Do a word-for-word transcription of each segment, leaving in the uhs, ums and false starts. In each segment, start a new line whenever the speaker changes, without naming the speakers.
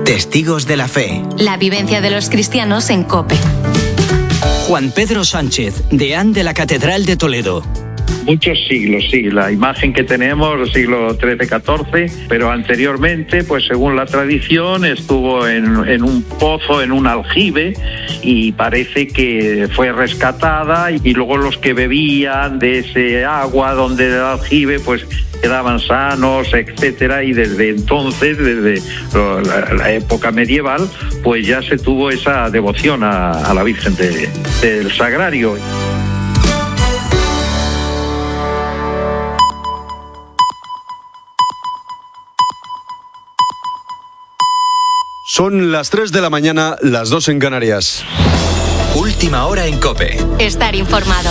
Testigos de la Fe.
La vivencia de los cristianos en COPE.
Juan Pedro Sánchez, deán de la Catedral de Toledo.
Muchos siglos, sí, la imagen que tenemos, siglo trece catorce, pero anteriormente, pues según la tradición, estuvo en, en un pozo, en un aljibe, y parece que fue rescatada, y luego los que bebían de ese agua donde del aljibe, pues quedaban sanos, etcétera, y desde entonces, desde la, la época medieval, pues ya se tuvo esa devoción a, a la Virgen de, del Sagrario.
Son las tres de la mañana, las dos en Canarias.
Última hora en COPE.
Estar informado.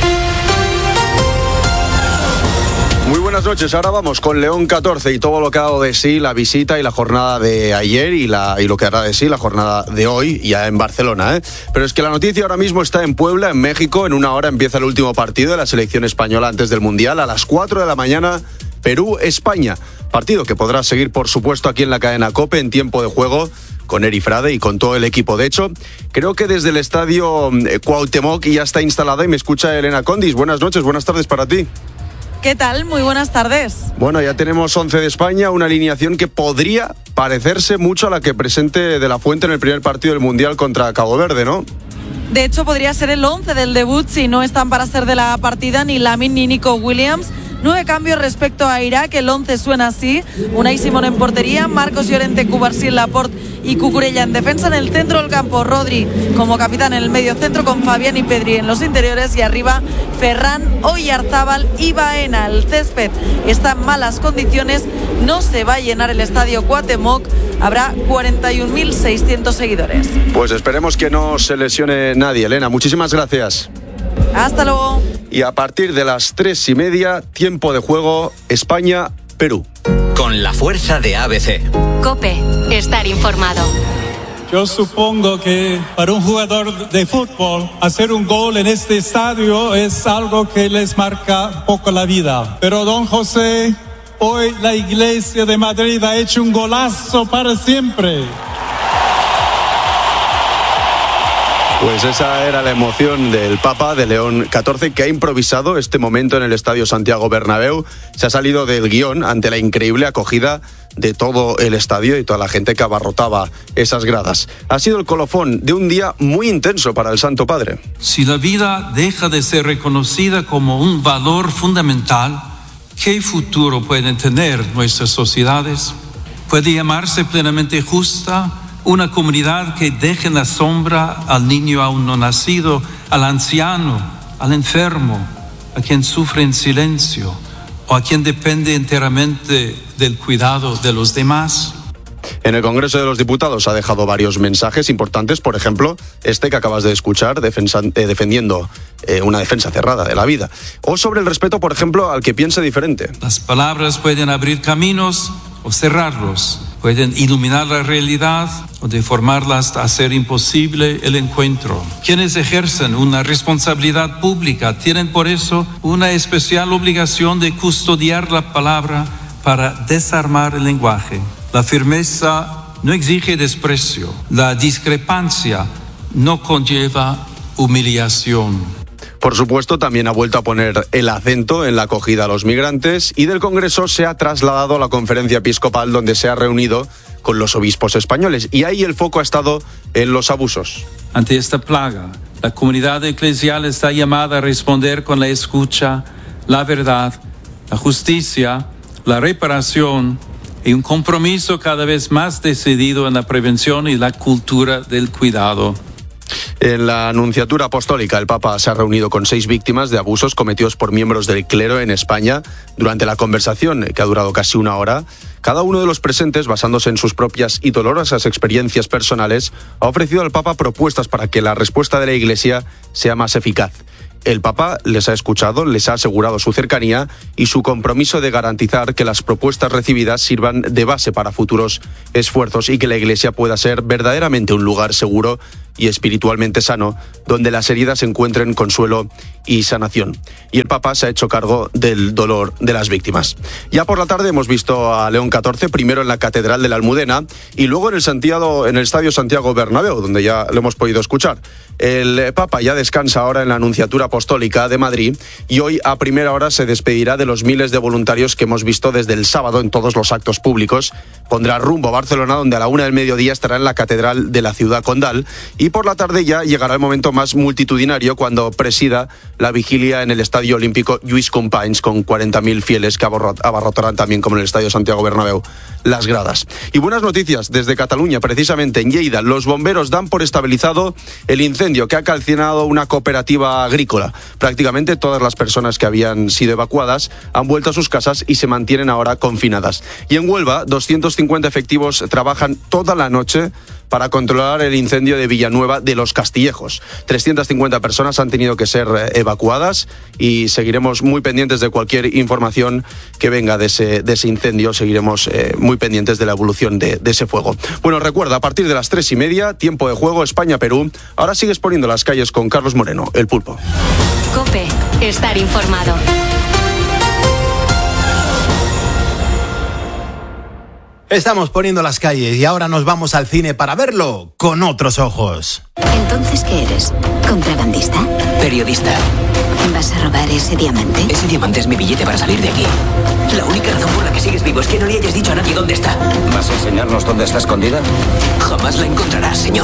Muy buenas noches, ahora vamos con León catorce y todo lo que ha dado de sí la visita y la jornada de ayer y, la, y lo que hará de sí la jornada de hoy ya en Barcelona, ¿eh? Pero es que la noticia ahora mismo está en Puebla, en México. En una hora empieza el último partido de la selección española antes del Mundial. A las cuatro de la mañana, Perú-España. Partido que podrás seguir, por supuesto, aquí en la cadena COPE en tiempo de juego con Eri Frade y con todo el equipo. De hecho, creo que desde el estadio Cuauhtémoc ya está instalada y me escucha Elena Condis. Buenas noches, buenas tardes para ti.
¿Qué tal? Muy buenas tardes.
Bueno, ya tenemos once de España, una alineación que podría parecerse mucho a la que presente De La Fuente en el primer partido del Mundial contra Cabo Verde, ¿no?
De hecho, podría ser el once del debut si no están para ser de la partida ni Lamine ni Nico Williams. Nueve cambios respecto a Irak, el once suena así: Unai Simón en portería, Marcos Llorente, Cubarsí, Laporte y Cucurella en defensa. En el centro del campo, Rodri como capitán en el medio centro, con Fabián y Pedri en los interiores, y arriba Ferran, Oyarzábal y Baena. El césped está en malas condiciones, no se va a llenar el estadio Cuauhtémoc, habrá cuarenta y un mil seiscientos seguidores.
Pues esperemos que no se lesione nadie. Elena, muchísimas gracias.
Hasta luego.
Y a partir de las tres y media, tiempo de juego, España-Perú.
Con la fuerza de A B C.
COPE, estar informado.
Yo supongo que para un jugador de fútbol hacer un gol en este estadio es algo que les marca un poco la vida. Pero don José, hoy la Iglesia de Madrid ha hecho un golazo para siempre.
Pues esa era la emoción del Papa de León catorce, que ha improvisado este momento en el Estadio Santiago Bernabéu. Se ha salido del guión ante la increíble acogida de todo el estadio y toda la gente que abarrotaba esas gradas. Ha sido el colofón de un día muy intenso para el Santo Padre.
Si la vida deja de ser reconocida como un valor fundamental, ¿qué futuro pueden tener nuestras sociedades? ¿Puede llamarse plenamente justa una comunidad que deje en la sombra al niño aún no nacido, al anciano, al enfermo, a quien sufre en silencio o a quien depende enteramente del cuidado de los demás?
En el Congreso de los Diputados ha dejado varios mensajes importantes, por ejemplo, este que acabas de escuchar, defensa, eh, defendiendo eh, una defensa cerrada de la vida. O sobre el respeto, por ejemplo, al que piense diferente.
Las palabras pueden abrir caminos o cerrarlos, pueden iluminar la realidad o deformarla hasta hacer imposible el encuentro. Quienes ejercen una responsabilidad pública tienen por eso una especial obligación de custodiar la palabra para desarmar el lenguaje. La firmeza no exige desprecio, la discrepancia no conlleva humillación.
Por supuesto, también ha vuelto a poner el acento en la acogida a los migrantes, y del Congreso se ha trasladado a la conferencia episcopal, donde se ha reunido con los obispos españoles, y ahí el foco ha estado en los abusos.
Ante esta plaga, la comunidad eclesial está llamada a responder con la escucha, la verdad, la justicia, la reparación y un compromiso cada vez más decidido en la prevención y la cultura del cuidado.
En la Anunciatura Apostólica, el Papa se ha reunido con seis víctimas de abusos cometidos por miembros del clero en España. Durante la conversación, que ha durado casi una hora, cada uno de los presentes, basándose en sus propias y dolorosas experiencias personales, ha ofrecido al Papa propuestas para que la respuesta de la Iglesia sea más eficaz. El Papa les ha escuchado, les ha asegurado su cercanía y su compromiso de garantizar que las propuestas recibidas sirvan de base para futuros esfuerzos y que la Iglesia pueda ser verdaderamente un lugar seguro y espiritualmente sano, donde las heridas encuentren consuelo y sanación. Y el Papa se ha hecho cargo del dolor de las víctimas. Ya por la tarde hemos visto a León catorce, primero en la Catedral de la Almudena y luego en el, Santiago, en el Estadio Santiago Bernabéu, donde ya lo hemos podido escuchar. El Papa ya descansa ahora en la Nunciatura Apostólica de Madrid y hoy a primera hora se despedirá de los miles de voluntarios que hemos visto desde el sábado en todos los actos públicos. Pondrá rumbo a Barcelona, donde a la una del mediodía estará en la Catedral de la Ciudad Condal, y por la tarde ya llegará el momento más multitudinario cuando presida la vigilia en el Estadio Olímpico Lluís Companys, con cuarenta mil fieles que abarrotarán también, como en el Estadio Santiago Bernabéu, las gradas. Y buenas noticias desde Cataluña, precisamente en Lleida. Los bomberos dan por estabilizado el incendio que ha calcinado una cooperativa agrícola. Prácticamente todas las personas que habían sido evacuadas han vuelto a sus casas y se mantienen ahora confinadas. Y en Huelva, doscientos cincuenta efectivos trabajan toda la noche para controlar el incendio de Villanueva de los Castillejos. trescientas cincuenta personas han tenido que ser evacuadas y seguiremos muy pendientes de cualquier información que venga de ese, de ese incendio. Seguiremos eh, muy pendientes de la evolución de, de ese fuego. Bueno, recuerda, a partir de las tres y media, tiempo de juego España-Perú. Ahora sigues poniendo las calles con Carlos Moreno, el Pulpo.
COPE, estar informado.
Estamos poniendo las calles y ahora nos vamos al cine para verlo con otros ojos.
¿Entonces qué eres? ¿Contrabandista?
Periodista.
¿Vas a robar ese diamante?
Ese diamante es mi billete para salir de aquí. La única razón por la que sigues vivo es que no le hayas dicho a nadie dónde está.
¿Vas a enseñarnos dónde está escondida?
Jamás la encontrarás, señor.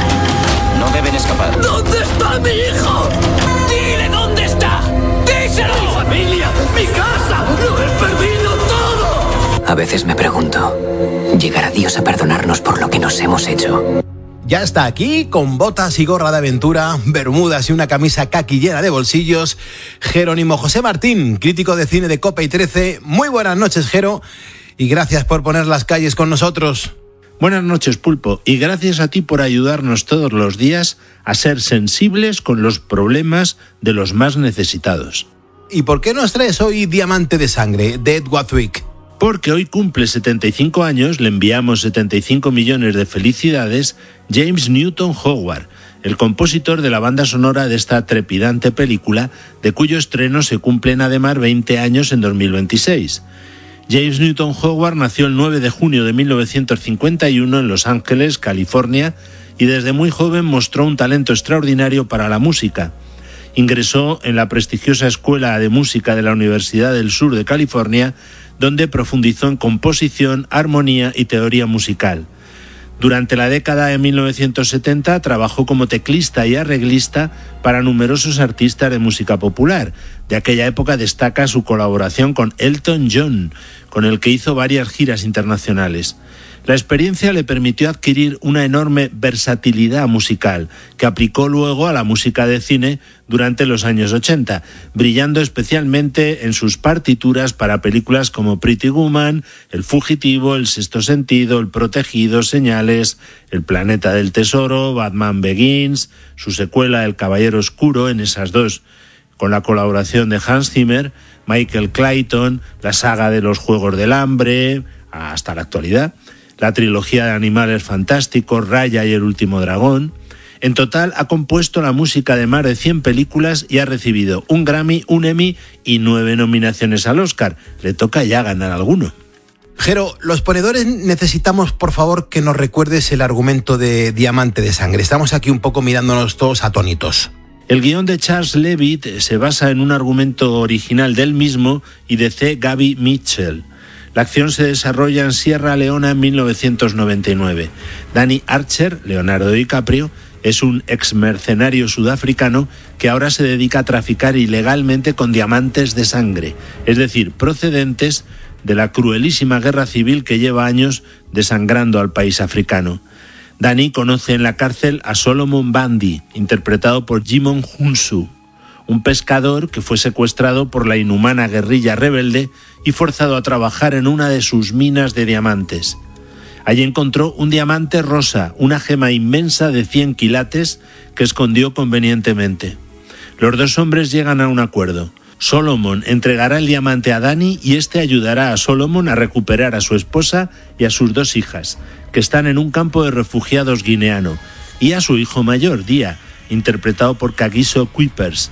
No deben escapar.
¿Dónde está mi hijo? ¡Dile dónde está! ¡Díselo!
¡Mi familia! ¡Mi casa! ¡Lo he perdido todo!
A veces me pregunto, ¿llegará Dios a perdonarnos por lo que nos hemos hecho?
Ya está aquí, con botas y gorra de aventura, bermudas y una camisa caqui llena de bolsillos, Jerónimo José Martín, crítico de cine de COPE y trece. Muy buenas noches, Jero, y gracias por poner las calles con nosotros.
Buenas noches, Pulpo, y gracias a ti por ayudarnos todos los días a ser sensibles con los problemas de los más necesitados.
¿Y por qué nos traes hoy Diamante de Sangre, de Ed Westwick?
Porque hoy cumple setenta y cinco años, le enviamos setenta y cinco millones de felicidades, James Newton Howard, el compositor de la banda sonora de esta trepidante película, de cuyo estreno se cumplen además veinte años en dos mil veintiséis. James Newton Howard nació el nueve de junio de mil novecientos cincuenta y uno en Los Ángeles, California, y desde muy joven mostró un talento extraordinario para la música. Ingresó en la prestigiosa Escuela de Música de la Universidad del Sur de California, donde profundizó en composición, armonía y teoría musical. Durante la década de mil novecientos setenta trabajó como teclista y arreglista para numerosos artistas de música popular. De aquella época destaca su colaboración con Elton John, con el que hizo varias giras internacionales. La experiencia le permitió adquirir una enorme versatilidad musical, que aplicó luego a la música de cine durante los años ochenta, brillando especialmente en sus partituras para películas como Pretty Woman, El Fugitivo, El Sexto Sentido, El Protegido, Señales, El Planeta del Tesoro, Batman Begins, su secuela El Caballero Oscuro, en esas dos, con la colaboración de Hans Zimmer, Michael Clayton, la saga de los Juegos del Hambre, hasta la actualidad, la trilogía de Animales Fantásticos, Raya y El Último Dragón. En total ha compuesto la música de más de cien películas y ha recibido un Grammy, un Emmy y nueve nominaciones al Oscar. Le toca ya ganar alguno.
Jero, los ponedores necesitamos, por favor, que nos recuerdes el argumento de Diamante de Sangre. Estamos aquí un poco mirándonos todos atónitos.
El guión de Charles Levitt se basa en un argumento original del mismo y de C. Gaby Mitchell. La acción se desarrolla en Sierra Leona en mil novecientos noventa y nueve. Danny Archer, Leonardo DiCaprio, es un ex mercenario sudafricano que ahora se dedica a traficar ilegalmente con diamantes de sangre, es decir, procedentes de la cruelísima guerra civil que lleva años desangrando al país africano. Danny conoce en la cárcel a Solomon Bandi, interpretado por Jimon Hunsu, un pescador que fue secuestrado por la inhumana guerrilla rebelde y forzado a trabajar en una de sus minas de diamantes. Allí encontró un diamante rosa, una gema inmensa de cien quilates que escondió convenientemente. Los dos hombres llegan a un acuerdo. Solomon entregará el diamante a Danny y este ayudará a Solomon a recuperar a su esposa y a sus dos hijas, que están en un campo de refugiados guineano, y a su hijo mayor, Dia, interpretado por Kagiso Kuipers.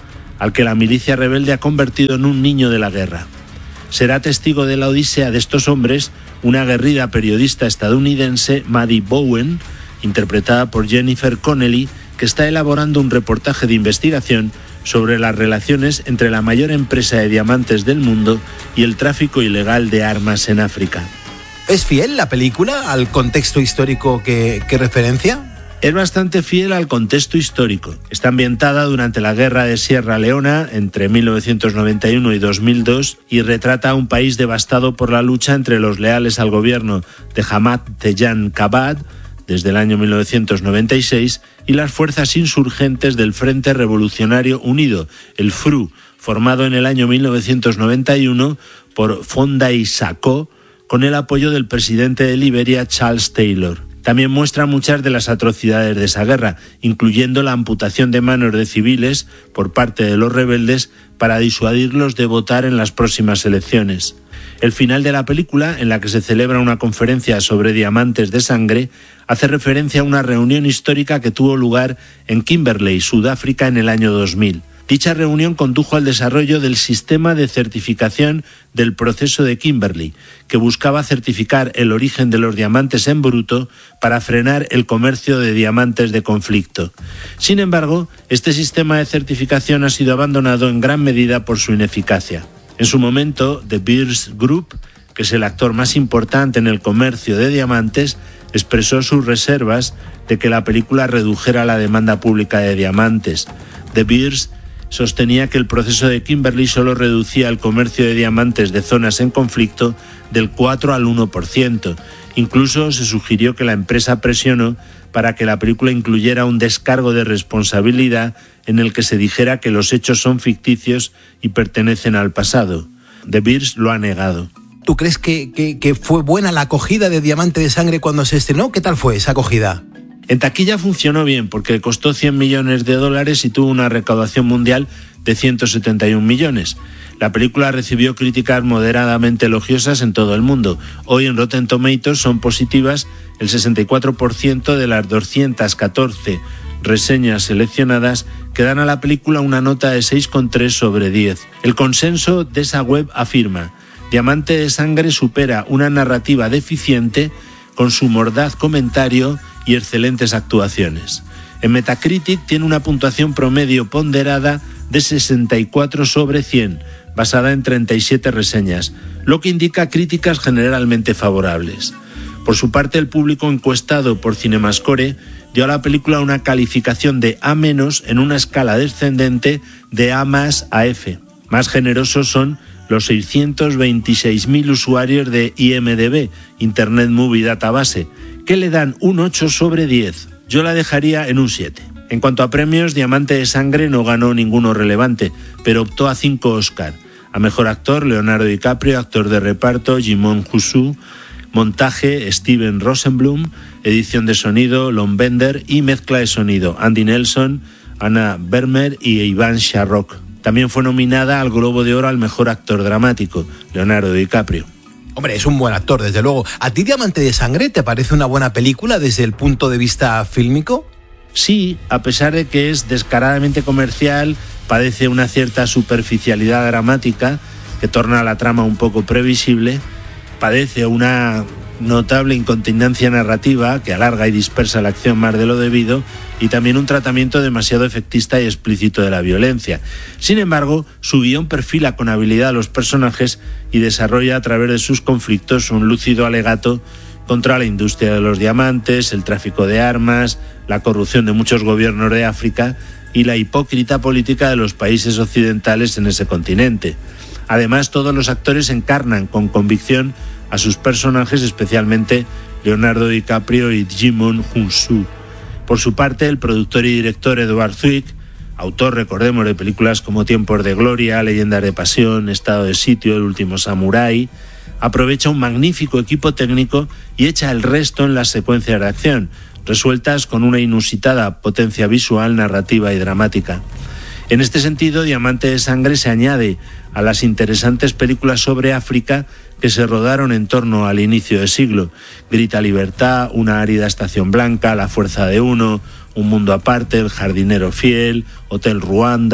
al que la milicia rebelde ha convertido en un niño de la guerra. Será testigo de la odisea de estos hombres una aguerrida periodista estadounidense, Maddie Bowen, interpretada por Jennifer Connelly, que está elaborando un reportaje de investigación sobre las relaciones entre la mayor empresa de diamantes del mundo y el tráfico ilegal de armas en África.
¿Es fiel la película al contexto histórico que, que referencia?
Es bastante fiel al contexto histórico. Está ambientada durante la guerra de Sierra Leona entre mil novecientos noventa y uno y dos mil dos y retrata a un país devastado por la lucha entre los leales al gobierno de Hamad Tejan Kabad desde el año mil novecientos noventa y seis y las fuerzas insurgentes del Frente Revolucionario Unido, el F R U, formado en el año mil novecientos noventa y uno por Fondai Sako, con el apoyo del presidente de Liberia, Charles Taylor. También muestra muchas de las atrocidades de esa guerra, incluyendo la amputación de manos de civiles por parte de los rebeldes para disuadirlos de votar en las próximas elecciones. El final de la película, en la que se celebra una conferencia sobre diamantes de sangre, hace referencia a una reunión histórica que tuvo lugar en Kimberley, Sudáfrica, en el año dos mil. Dicha reunión condujo al desarrollo del sistema de certificación del proceso de Kimberley, que buscaba certificar el origen de los diamantes en bruto para frenar el comercio de diamantes de conflicto. Sin embargo, este sistema de certificación ha sido abandonado en gran medida por su ineficacia. En su momento, The Beers Group, que es el actor más importante en el comercio de diamantes, expresó sus reservas de que la película redujera la demanda pública de diamantes. De Beers sostenía que el proceso de Kimberley solo reducía el comercio de diamantes de zonas en conflicto del cuatro al uno por ciento. Incluso se sugirió que la empresa presionó para que la película incluyera un descargo de responsabilidad en el que se dijera que los hechos son ficticios y pertenecen al pasado. De Beers lo ha negado.
¿Tú crees que, que, que fue buena la acogida de Diamante de Sangre cuando se estrenó? ¿Qué tal fue esa acogida?
En taquilla funcionó bien porque costó cien millones de dólares y tuvo una recaudación mundial de ciento setenta y un millones. La película recibió críticas moderadamente elogiosas en todo el mundo. Hoy en Rotten Tomatoes son positivas el sesenta y cuatro por ciento de las doscientas catorce reseñas seleccionadas que dan a la película una nota de seis coma tres sobre diez. El consenso de esa web afirma: Diamante de Sangre supera una narrativa deficiente con su mordaz comentario y excelentes actuaciones. En Metacritic tiene una puntuación promedio ponderada de sesenta y cuatro sobre cien, basada en treinta y siete reseñas, lo que indica críticas generalmente favorables. Por su parte, el público encuestado por Cinemascore dio a la película una calificación de A- en una escala descendente de A más a F. Más generosos son los seiscientos veintiséis mil usuarios de I M D B, Internet Movie Database, que le dan un ocho sobre diez. Yo la dejaría en un siete. En cuanto a premios, Diamante de Sangre no ganó ninguno relevante, pero optó a cinco Oscar. A Mejor Actor, Leonardo DiCaprio; Actor de Reparto, Jimon Hounsou; Montaje, Steven Rosenblum; Edición de Sonido, Lon Bender; y Mezcla de Sonido, Andy Nelson, Anna Bermer y Ivan Sharrock. También fue nominada al Globo de Oro al Mejor Actor Dramático, Leonardo DiCaprio.
Hombre, es un buen actor, desde luego. ¿A ti Diamante de Sangre te parece una buena película desde el punto de vista fílmico?
Sí, a pesar de que es descaradamente comercial, padece una cierta superficialidad dramática que torna la trama un poco previsible, padece una notable incontinencia narrativa que alarga y dispersa la acción más de lo debido, y también un tratamiento demasiado efectista y explícito de la violencia. Sin embargo, su guión perfila con habilidad a los personajes y desarrolla a través de sus conflictos un lúcido alegato contra la industria de los diamantes, el tráfico de armas, la corrupción de muchos gobiernos de África y la hipócrita política de los países occidentales en ese continente. Además, todos los actores encarnan con convicción a sus personajes, especialmente Leonardo DiCaprio y Jimon Hounsou. Por su parte, el productor y director Edward Zwick, autor, recordemos, de películas como Tiempos de Gloria, Leyendas de Pasión, Estado de Sitio, El Último Samurái, aprovecha un magnífico equipo técnico y echa el resto en las secuencias de acción, resueltas con una inusitada potencia visual, narrativa y dramática. En este sentido, Diamante de Sangre se añade a las interesantes películas sobre África que se rodaron en torno al inicio del siglo: Grita Libertad, Una árida estación blanca, La fuerza de uno, Un mundo aparte, El jardinero fiel, Hotel Ruanda,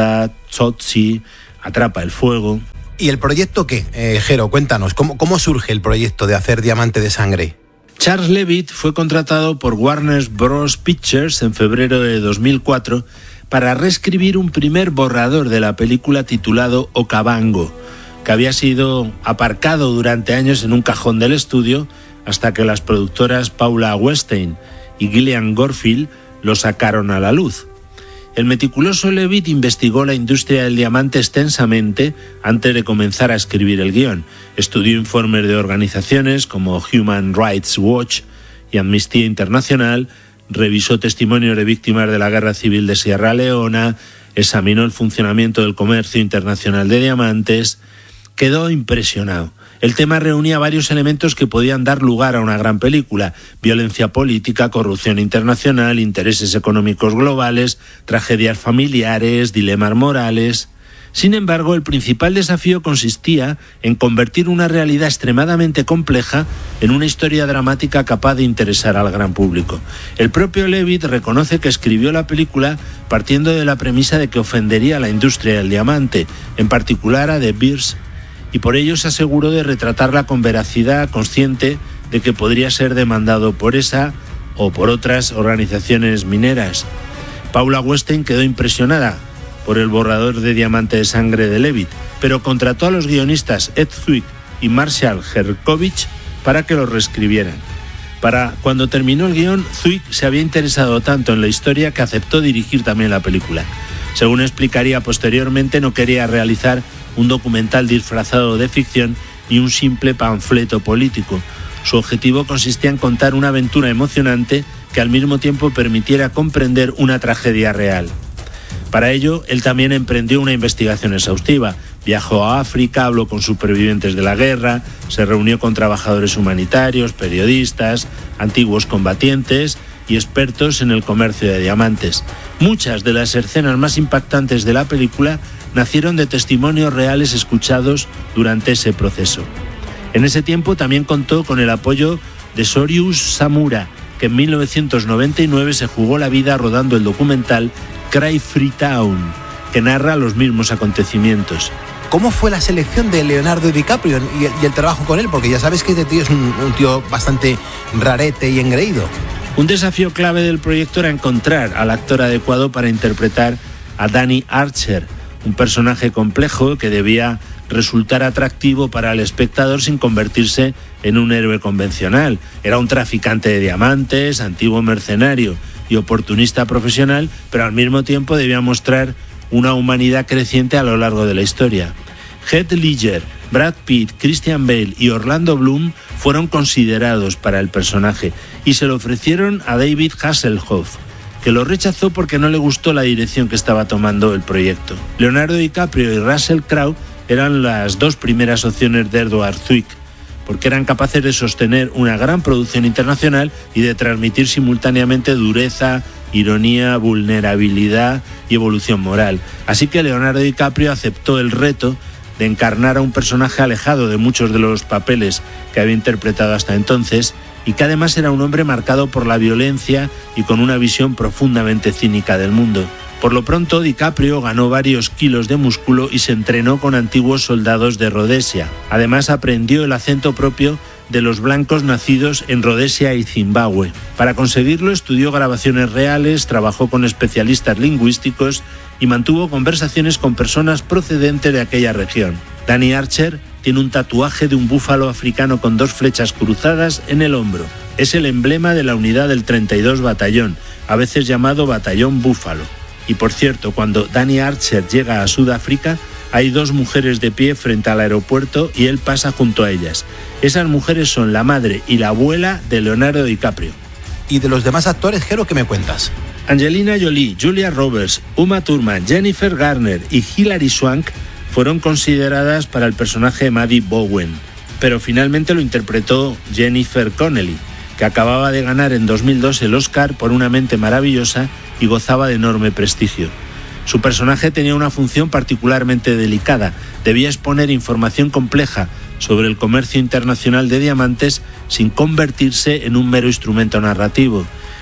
Tsotsi, Atrapa el fuego.
¿Y el proyecto qué? Eh, Jero, cuéntanos, ¿cómo, ¿cómo surge el proyecto de hacer Diamante de Sangre?
Charles Levitt fue contratado por Warner Bros. Pictures en febrero de dos mil cuatro para reescribir un primer borrador de la película titulado Okavango, que había sido aparcado durante años en un cajón del estudio hasta que las productoras Paula Weinstein y Gillian Gorfield lo sacaron a la luz. El meticuloso Levitt investigó la industria del diamante extensamente antes de comenzar a escribir el guión. Estudió informes de organizaciones como Human Rights Watch y Amnistía Internacional, revisó testimonios de víctimas de la Guerra Civil de Sierra Leona, examinó el funcionamiento del comercio internacional de diamantes. Quedó impresionado. El tema reunía varios elementos que podían dar lugar a una gran película: violencia política, corrupción internacional, intereses económicos globales, tragedias familiares, dilemas morales. Sin embargo, el principal desafío consistía en convertir una realidad extremadamente compleja en una historia dramática capaz de interesar al gran público. El propio Levitt reconoce que escribió la película partiendo de la premisa de que ofendería a la industria del diamante, en particular a De Beers, y por ello se aseguró de retratarla con veracidad, consciente de que podría ser demandado por esa o por otras organizaciones mineras. Paula Weinstein quedó impresionada por el borrador de Diamante de Sangre de Levitt, pero contrató a los guionistas Ed Zwick y Marshall Herkovich para que lo reescribieran. Para cuando terminó el guión, Zwick se había interesado tanto en la historia que aceptó dirigir también la película. Según explicaría posteriormente, no quería realizar un documental disfrazado de ficción y un simple panfleto político. Su objetivo consistía en contar una aventura emocionante que al mismo tiempo permitiera comprender una tragedia real. Para ello, él también emprendió una investigación exhaustiva. Viajó a África, habló con supervivientes de la guerra, se reunió con trabajadores humanitarios, periodistas, antiguos combatientes y expertos en el comercio de diamantes. Muchas de las escenas más impactantes de la película nacieron de testimonios reales escuchados durante ese proceso. En ese tiempo también contó con el apoyo de Sorius Samura, que en mil novecientos noventa y nueve se jugó la vida rodando el documental Cry Freetown, que narra los mismos acontecimientos.
¿Cómo fue la selección de Leonardo DiCaprio y el, y el trabajo con él? Porque ya sabes que este tío es un, un tío bastante rarete y engreído.
Un desafío clave del proyecto era encontrar al actor adecuado para interpretar a Danny Archer, un personaje complejo que debía resultar atractivo para el espectador sin convertirse en un héroe convencional. Era un traficante de diamantes, antiguo mercenario y oportunista profesional, pero al mismo tiempo debía mostrar una humanidad creciente a lo largo de la historia. Heath Ledger, Brad Pitt, Christian Bale y Orlando Bloom fueron considerados para el personaje y se lo ofrecieron a David Hasselhoff, que lo rechazó porque no le gustó la dirección que estaba tomando el proyecto. Leonardo DiCaprio y Russell Crowe eran las dos primeras opciones de Edward Zwick, porque eran capaces de sostener una gran producción internacional y de transmitir simultáneamente dureza, ironía, vulnerabilidad y evolución moral. Así que Leonardo DiCaprio aceptó el reto de encarnar a un personaje alejado de muchos de los papeles que había interpretado hasta entonces y que además era un hombre marcado por la violencia y con una visión profundamente cínica del mundo. Por lo pronto, DiCaprio ganó varios kilos de músculo y se entrenó con antiguos soldados de Rodesia. Además, aprendió el acento propio de los blancos nacidos en Rodesia y Zimbabue. Para conseguirlo, estudió grabaciones reales, trabajó con especialistas lingüísticos y mantuvo conversaciones con personas procedentes de aquella región. Danny Archer tiene un tatuaje de un búfalo africano con dos flechas cruzadas en el hombro. Es el emblema de la unidad del treinta y dos Batallón, a veces llamado Batallón Búfalo. Y por cierto, cuando Danny Archer llega a Sudáfrica, hay dos mujeres de pie frente al aeropuerto y él pasa junto a ellas. Esas mujeres son la madre y la abuela de Leonardo DiCaprio.
¿Y de los demás actores, Jero, qué me cuentas?
Angelina Jolie, Julia Roberts, Uma Thurman, Jennifer Garner y Hilary Swank fueron consideradas para el personaje de Maddie Bowen, pero finalmente lo interpretó Jennifer Connelly, que acababa de ganar en dos mil dos el Oscar por Una mente maravillosa y gozaba de enorme prestigio. Su personaje tenía una función particularmente delicada. Debía exponer información compleja sobre el comercio internacional de diamantes sin convertirse en un mero instrumento narrativo.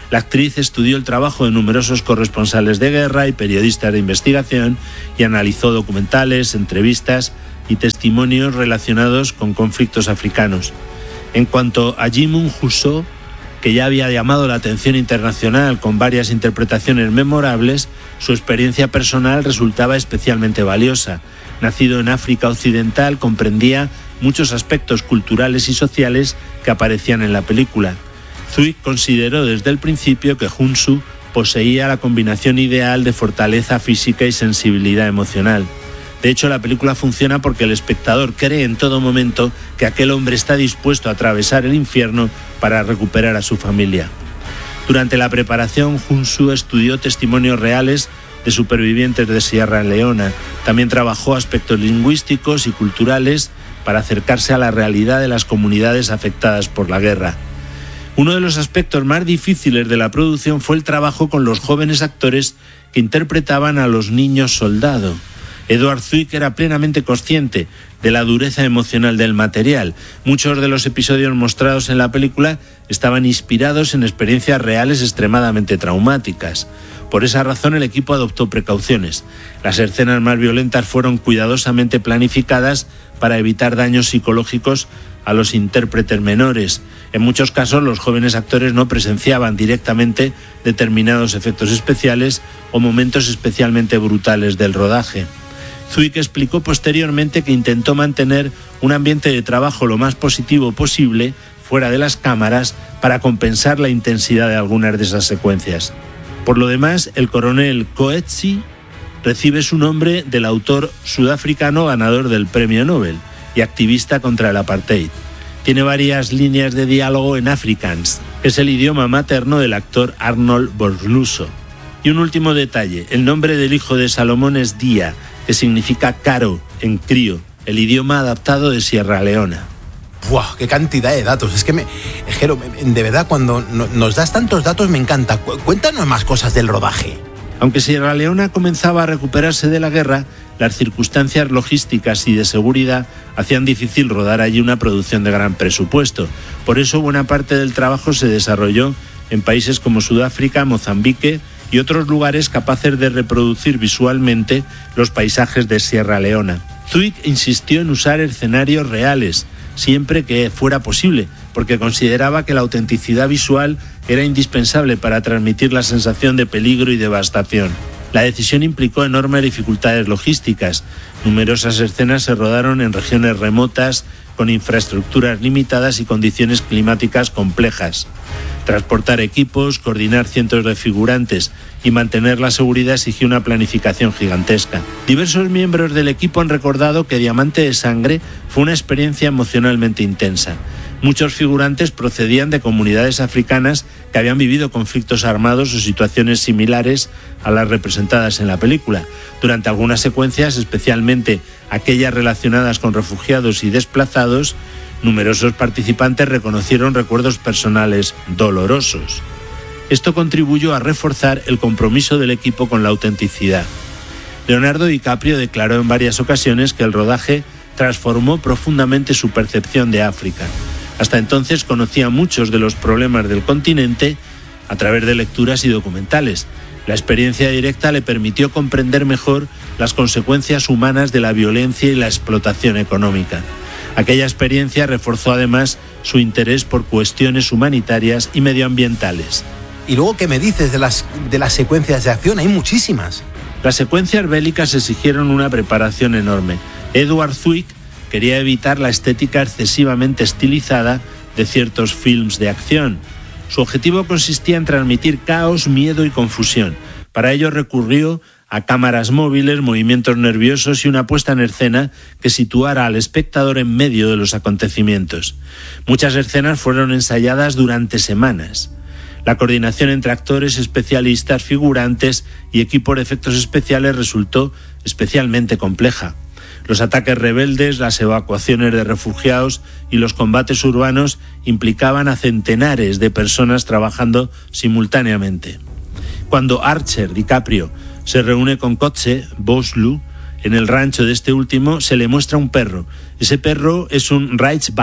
La actriz estudió el trabajo de numerosos corresponsales de guerra y periodistas de investigación y analizó documentales, entrevistas y testimonios relacionados con conflictos africanos. En cuanto a Djimon Hounsou, que ya había llamado la atención internacional con varias interpretaciones memorables, su experiencia personal resultaba especialmente valiosa. Nacido en África Occidental, comprendía muchos aspectos culturales y sociales que aparecían en la película. Thuy consideró desde el principio que Hounsou poseía la combinación ideal de fortaleza física y sensibilidad emocional. De hecho, la película funciona porque el espectador cree en todo momento que aquel hombre está dispuesto a atravesar el infierno para recuperar a su familia. Durante la preparación, Hounsou estudió testimonios reales de supervivientes de Sierra Leona. También trabajó aspectos lingüísticos y culturales para acercarse a la realidad de las comunidades afectadas por la guerra. Uno de los aspectos más difíciles de la producción fue el trabajo con los jóvenes actores que interpretaban a los niños soldado. Edward Zwick era plenamente consciente de la dureza emocional del material. Muchos de los episodios mostrados en la película estaban inspirados en experiencias reales extremadamente traumáticas. Por esa razón, el equipo adoptó precauciones. Las escenas más violentas fueron cuidadosamente planificadas para evitar daños psicológicos a los intérpretes menores. En muchos casos, los jóvenes actores no presenciaban directamente determinados efectos especiales o momentos especialmente brutales del rodaje. Zwick explicó posteriormente que intentó mantener un ambiente de trabajo lo más positivo posible fuera de las cámaras para compensar la intensidad de algunas de esas secuencias. Por lo demás, el coronel Coetzee recibe su nombre del autor sudafricano ganador del Premio Nobel y activista contra el apartheid. Tiene varias líneas de diálogo en Afrikaans, que es el idioma materno del actor Arnold Borluso. Y un último detalle, el nombre del hijo de Salomón es Dia, que significa caro en crío, el idioma adaptado de Sierra Leona.
¡Buah! ¡Qué cantidad de datos! Es que, me, Jero, de verdad, cuando nos das tantos datos me encanta. Cuéntanos más cosas del rodaje.
Aunque Sierra Leona comenzaba a recuperarse de la guerra, las circunstancias logísticas y de seguridad hacían difícil rodar allí una producción de gran presupuesto. Por eso, buena parte del trabajo se desarrolló en países como Sudáfrica, Mozambique y otros lugares capaces de reproducir visualmente los paisajes de Sierra Leona. Zwick insistió en usar escenarios reales, siempre que fuera posible, porque consideraba que la autenticidad visual era indispensable para transmitir la sensación de peligro y devastación. La decisión implicó enormes dificultades logísticas. Numerosas escenas se rodaron en regiones remotas, con infraestructuras limitadas y condiciones climáticas complejas. Transportar equipos, coordinar cientos de figurantes y mantener la seguridad exigió una planificación gigantesca. Diversos miembros del equipo han recordado que Diamante de Sangre fue una experiencia emocionalmente intensa. Muchos figurantes procedían de comunidades africanas que habían vivido conflictos armados o situaciones similares a las representadas en la película. Durante algunas secuencias, especialmente aquellas relacionadas con refugiados y desplazados, numerosos participantes reconocieron recuerdos personales dolorosos. Esto contribuyó a reforzar el compromiso del equipo con la autenticidad. Leonardo DiCaprio declaró en varias ocasiones que el rodaje transformó profundamente su percepción de África. Hasta entonces conocía muchos de los problemas del continente a través de lecturas y documentales. La experiencia directa le permitió comprender mejor las consecuencias humanas de la violencia y la explotación económica. Aquella experiencia reforzó además su interés por cuestiones humanitarias y medioambientales.
Y luego, ¿qué me dices de las, de las secuencias de acción? Hay muchísimas.
Las secuencias bélicas exigieron una preparación enorme. Edward Zwick quería evitar la estética excesivamente estilizada de ciertos films de acción. Su objetivo consistía en transmitir caos, miedo y confusión. Para ello recurrió a cámaras móviles, movimientos nerviosos y una puesta en escena que situara al espectador en medio de los acontecimientos. Muchas escenas fueron ensayadas durante semanas. La coordinación entre actores, especialistas, figurantes y equipos de efectos especiales resultó especialmente compleja. Los ataques rebeldes, las evacuaciones de refugiados y los combates urbanos implicaban a centenares de personas trabajando simultáneamente. Cuando Archer, DiCaprio, se reúne con Kotze, Boslu, en el rancho de este último, se le muestra un perro. Ese perro es un Ridgeback,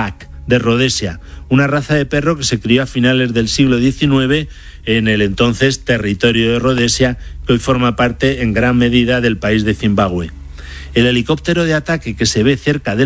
de Rhodesia, una raza de perro que se crió a finales del siglo diecinueve en el entonces territorio de Rhodesia, que hoy forma parte en gran medida del país de Zimbabue. El helicóptero de ataque que se ve cerca del